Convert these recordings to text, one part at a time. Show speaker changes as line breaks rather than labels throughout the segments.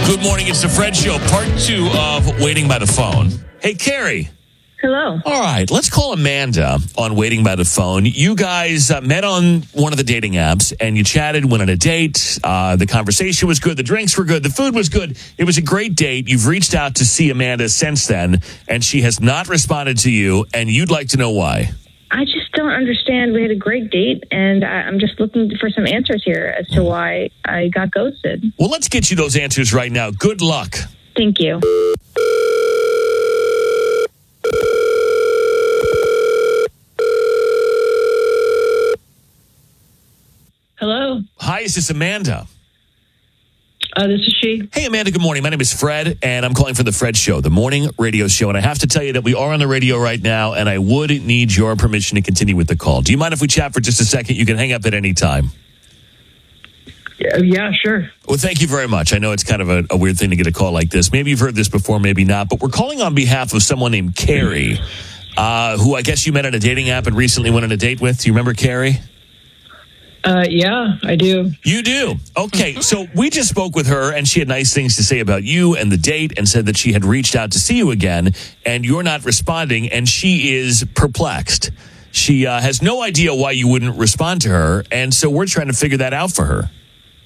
Good morning. It's the Fred Show, part 2 of Waiting by the Phone. Hey, Carrie.
Hello.
All right, let's call Amanda on Waiting by the Phone. You guys met on one of the dating apps, and you chatted, went on a date. The conversation was good. The drinks were good. The food was good. It was a great date. You've reached out to see Amanda since then, and she has not responded to you, and you'd like to know why.
I just don't understand. We had a great date, and I'm just looking for some answers here as to why I got ghosted.
Well, let's get you those answers right now. Good luck.
Thank you. Hello.
Hi, is this Amanda?
This is she.
Hey, Amanda, good morning. My name is Fred, and I'm calling from the Fred Show, the morning radio show. And I have to tell you that we are on the radio right now, and I would need your permission to continue with the call. Do you mind if we chat for just a second? You can hang up at any time.
Yeah, sure.
Well, thank you very much. I know it's kind of a weird thing to get a call like this. Maybe you've heard this before, maybe not. But we're calling on behalf of someone named Carrie, who I guess you met on a dating app and recently went on a date with. Do you remember Carrie?
Yeah, I do.
You do? Okay, so we just spoke with her, and she had nice things to say about you and the date and said that she had reached out to see you again, and you're not responding, and she is perplexed. She has no idea why you wouldn't respond to her, and so we're trying to figure that out for her.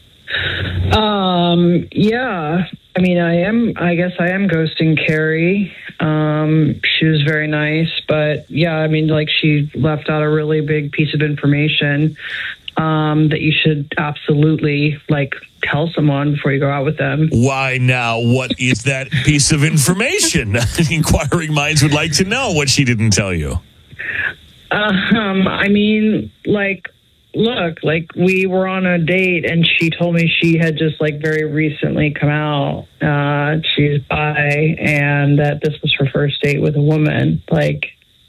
Yeah. I mean, I guess I am ghosting Carrie. She was very nice, but yeah, I mean, like she left out a really big piece of information that you should absolutely tell someone before you go out with them.
Why now? What is that piece of information? Inquiring minds would like to know what she didn't tell you.
I mean, look, we were on a date and she told me she had just very recently come out. She's bi and that this was her first date with a woman. I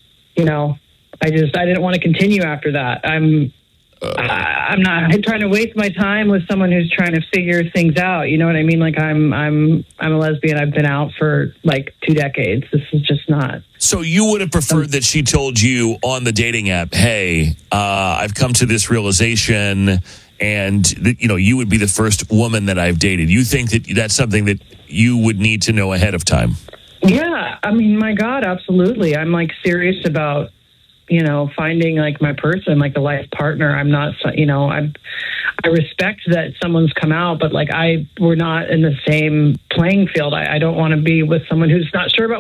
didn't want to continue after that. I'm not trying to waste my time with someone who's trying to figure things out. You know what I mean? I'm a lesbian. I've been out for 2 decades. This is just not.
So you would have preferred that she told you on the dating app, hey, I've come to this realization, and you would be the first woman that I've dated. You think that that's something that you would need to know ahead of time?
Yeah. I mean, my God, absolutely. I'm serious about finding my person, a life partner. I'm not, I respect that someone's come out, but we're not in the same playing field. I don't want to be with someone who's not sure about